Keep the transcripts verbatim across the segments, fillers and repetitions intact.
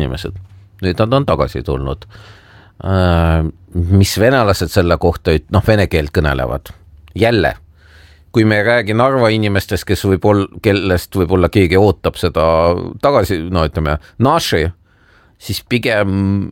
inimesed. Nüüd nad on tagasi tulnud. Mis venelased selle kohta, noh, vene keelt kõnelevad. Jälle, kui me ei räägi Narva inimestest, kes võib olla, kellest võib-olla keegi ootab seda tagasi, no ütleme, naši, siis pigem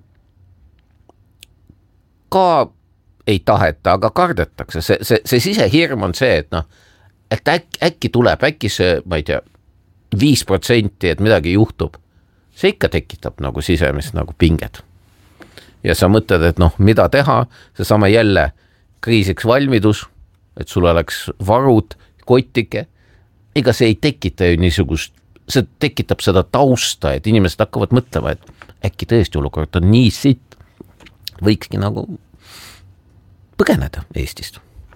ka ei taheta, aga kardetakse. See, see, see sisehirm on see, et noh, et äkki, äkki tuleb, äkki see, ma ei tea, viis protsenti, et midagi juhtub. See ikka tekitab nagu sisemist nagu pinged. Ja sa mõtled, et noh, mida teha, see sama jälle kriisiks valmidus, et sul oleks varud, kottike, ega see ei tekita ju niisugust, see tekitab seda tausta, et inimesed hakkavad mõtlema, et äkki tõesti olukord on nii sitt, võikski nagu põgeneda Eestist.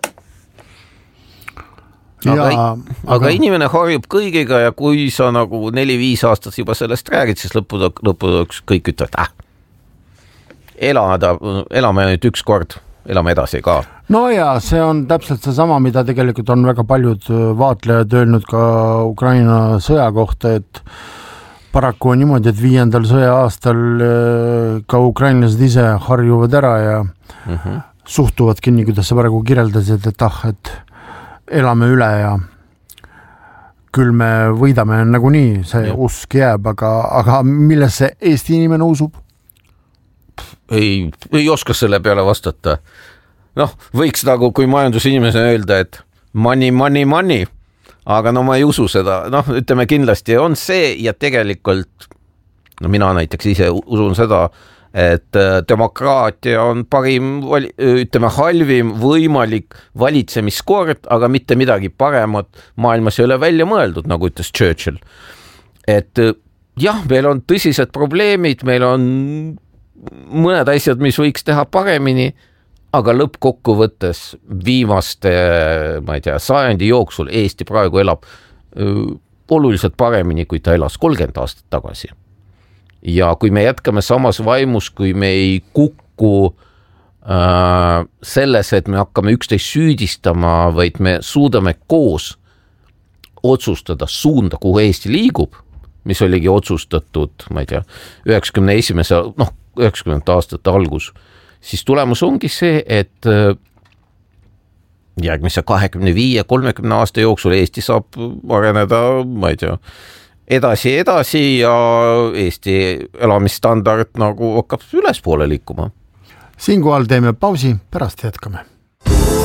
Aga, ja, aga... aga inimene harjub kõigiga ja kui sa nagu neli-viis aastat juba sellest räägid, siis lõppude, lõppude kõik ütlevad, ah, elada, elame nüüd üks kord, elame edasi ka. No ja see on täpselt see sama, mida tegelikult on väga paljud vaatlejad öelnud ka Ukraina sõja kohta, et paraku on niimoodi, et viiendal sõja aastal ka ukrainlased ise harjuvad ära ja mm-hmm. suhtuvadki nii, kuidas sa praegu kirjeldasid, et ah, et elame üle ja küll me võidame nagu nii, see ja. Usk jääb, aga, aga milles see Eesti inimene usub? Ei, ei oska selle peale vastata. Noh, võiks nagu, kui majandusinimese öelda, et money, money, money, aga no ma ei usu seda. Noh, ütleme kindlasti on see ja tegelikult, no mina näiteks ise usun seda, et demokraatia on parim, ütleme, halvim võimalik valitsemiskord, aga mitte midagi paremat maailmas ei ole välja mõeldud, nagu ütles Churchill. Et jah, meil on tõsised probleemid, meil on mõned asjad, mis võiks teha paremini, aga lõppkokkuvõttes viimaste, ma ei tea, sajandi jooksul Eesti praegu elab öö, oluliselt paremini, kui ta elas kolmkümmend aastat tagasi. Ja kui me jätkame samas vaimus, kui me ei kukku äh, selles, et me hakkame üksteist süüdistama, vaid me suudame koos otsustada suunda, kuhu Eesti liigub, mis oligi otsustatud, ma ei tea, üheksakümne esimese, noh, üheksakümnendate aastate algus, siis tulemus ongi see, et äh, järgmise kahekümne viie kolmekümne aasta jooksul Eesti saab areneda, ma ei tea, edasi, edasi ja Eesti elamisstandard nagu hakkab ülespoole liikuma. Siinkohal teeme pausi, pärast jätkame.